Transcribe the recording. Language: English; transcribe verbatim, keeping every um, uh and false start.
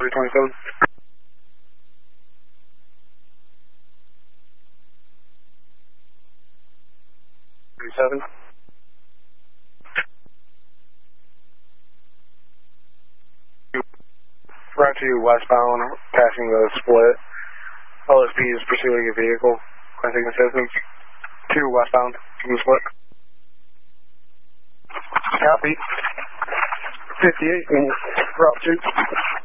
three twenty-seven. Seven. Route two westbound, passing the split. L S P is pursuing a vehicle. Classic assistance. Two westbound, from the split. Copy. fifty-eight, Route two.